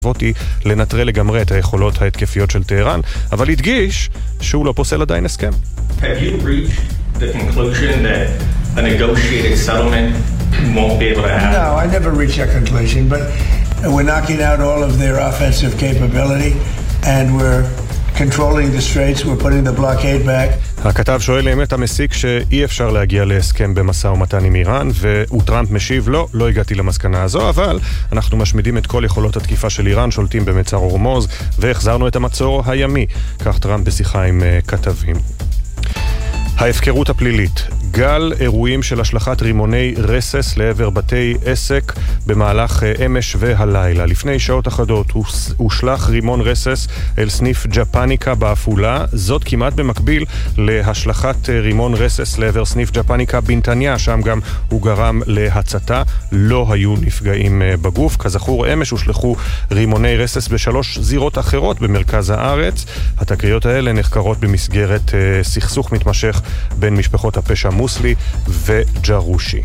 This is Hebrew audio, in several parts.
היא לנטרל לגמרי את היכולות ההתקפיות של טהרן, אבל הדגיש שהוא לא פוסל עדיין הסכם. Have you reached the conclusion that a negotiated settlement won't be able to happen? No, I never reached that conclusion, but we're knocking out all of their offensive capability and we're controlling the straits, we're putting the blockade back. הכתב שואל אם אתה מסיק שאי אפשר להגיע להסכם במשא ומתן עם איראן, וטראמפ משיב לא הגעתי למסקנה הזו, אבל אנחנו משמידים את כל יכולות התקיפה של איראן, שולטים במצר הורמוז, והחזרנו את המצור הימי. כך טראמפ בשיחה עם כתבים. ההפקרות הפלילית, גל אירועים של השלכת רימוני רסס לעבר בתי עסק במהלך אמש והלילה. לפני שעות אחדות הושלח רימון רסס אל סניף ג'פניקה בעפולה, זאת כמעט במקביל להשלכת רימון רסס לעבר סניף ג'פניקה בנתניה, שם גם הוא גרם להצתה, לא היו נפגעים בגוף. כזכור, אמש הושלחו רימוני רסס בשלוש זירות אחרות במרכז הארץ. התקריות האלה נחקרות במסגרת סכסוך מתמשך בין משפחות הפשע מוסלי וג'רושי.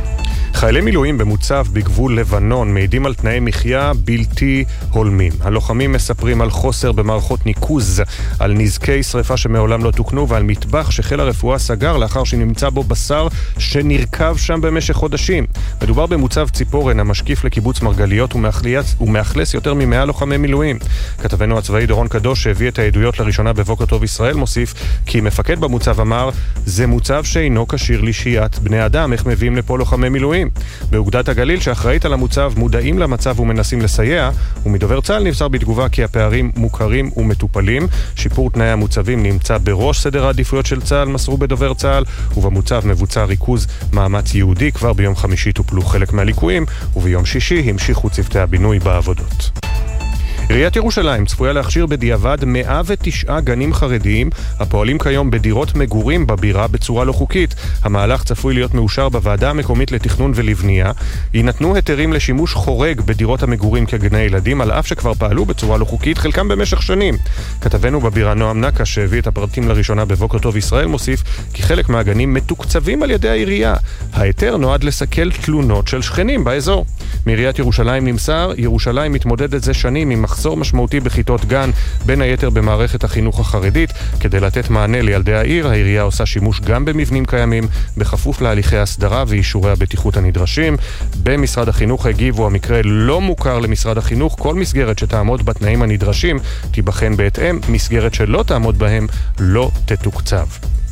חיילי מילואים במוצב בגבול לבנון מעידים על תנאי מחיה בלתי הולמים. הלוחמים מספרים על חוסר במערכות ניקוז, על נזקי שריפה שמעולם לא תוקנו ועל מטבח שחיל הרפואה סגר לאחר שנמצא בו בשר שנרכב שם במשך חודשים. מדובר במוצב ציפורן המשקיף לקיבוץ מרגליות ומאכלס יותר מ100 לוחמי מילואים. כתבנו הצבאי דורון קדוש שהביא את העדויות לראשונה בבוקר טוב ישראל מוסיף כי מפקד במוצב אמר זה מוצב שאינו כשיר לשהיית בני אדם, איך מביאים לפה לוחמי מילואים? באוגדת הגליל שאחראית על המוצב מודעים למצב ומנסים לסייע, ומדובר צה"ל נמסר בתגובה כי הפערים מוכרים ומטופלים. שיפור תנאי המוצבים נמצא בראש סדר העדיפויות של צה"ל, מסרו בדובר צה"ל, ובמוצב מבוצע ריכוז מאמץ יהודי. כבר ביום חמישי טופלו חלק מהליקויים, וביום שישי המשיכו צוותי הבינוי בעבודות. עיריית ירושלים צפויה להכשיר בדיעבד 109 גנים חרדיים הפועלים כיום בדירות מגורים בבירה בצורה לא חוקית. המהלך צפוי להיות מאושר בוועדה המקומית לתכנון ולבנייה. יינתנו היתרים לשימוש חורג בדירות המגורים כגני ילדים, על אף שכבר פעלו בצורה לא חוקית, חלקם במשך שנים. כתבנו בבירה נועם נקה שהביא את הפרטים לראשונה בבוקר טוב ישראל מוסיף כי חלק מהגנים מתוקצבים על ידי העירייה. ההיתר נועד לסכל תלונות של שכנים באזור. מעיריית ירושלים נמסר, ירושלים מתמודדת זה שנים עם מחסור משמעותי בכיתות גן, בין היתר במערכת החינוך החרדית. כדי לתת מענה לילדי העיר, העירייה עושה שימוש גם במבנים קיימים, בכפוף להליכי הסדרה ואישורי הבטיחות הנדרשים. במשרד החינוך הגיבו, המקרה לא מוכר למשרד החינוך, כל מסגרת שתעמוד בתנאים הנדרשים תיבחן בהתאם, מסגרת שלא תעמוד בהם לא תתוקצב.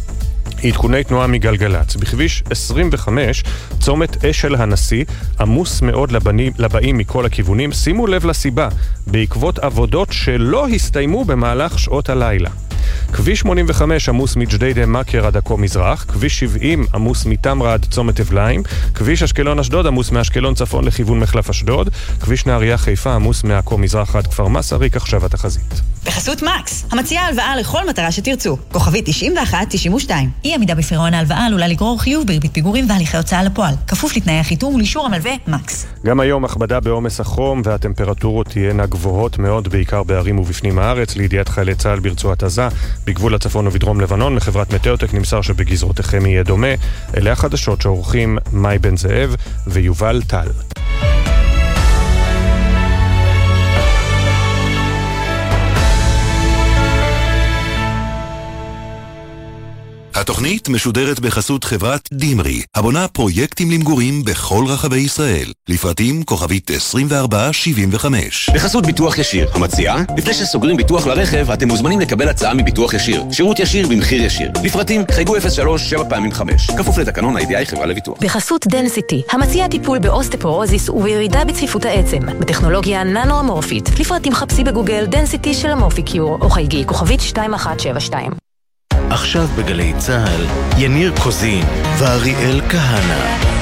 עדכוני תנועה מגלגלץ. בכביש 25, צומת אשל הנשיא, עמוס מאוד לבאים מכל הכיוונים. שימו לב לסיבה, בעקבות עבודות שלא הסתיימו במהלך שעות הלילה. כביש 85 עמוס מג'דיידה מכר עד עכו מזרח, כביש 70 עמוס מתמרה עד צומת אבליים, כביש אשקלון אשדוד עמוס מאשקלון צפון לכיוון מחלף אשדוד, כביש נהריה חיפה עמוס מעכו מזרח עד כפר מסריק. עכשיו התחזית. בחסות מקס, המציעה הלוואה לכל מטרה שתרצו. כוכבית 91-92. אי עמידה בפירעון ההלוואה עלולה לגרור חיוב בריבית פיגורים והליכי הוצאה לפועל. כפוף לתנאי החיתום ולאישור המלווה מקס. גם היום הכבדה בעומס החום והטמפרטורות תהיינה גבוהות מאוד, בעיקר בערים ובפנים הארץ. לידיעת חיילי צה"ל ברצועת עזה, בגבול הצפון ובדרום לבנון, לחברת מטאוטק נמסר שבגזרותיכם יהיה דומה. אלה החדשות שעורכים מאי בן זאב ויובל טל. התוכנית משודרת בחסות חברת דימרי, הבונה פרויקטים למגורים בכל רחבי ישראל. לפרטים כוכבית 2475. בחסות ביטוח ישיר, המציעה, לפני שסוגרים ביטוח לרכב, אתם מוזמנים לקבל הצעה מביטוח ישיר. שירות ישיר במחיר ישיר. לפרטים חייגו 03-7x5. כפוף לתקנון ה-IDI חברה לביטוח. בחסות דנסיטי, המציעה טיפול באוסטפורוזיס ובירידה בצפיפות העצם, בטכנולוגיה ננו-אמורפית. לפרטים חפשי בגוגל דנסיטי של אמורפיקיור, או חייגי כוכבית 2172. עכשיו בגלי צהל, יניר קוזין ואריאל כהנה.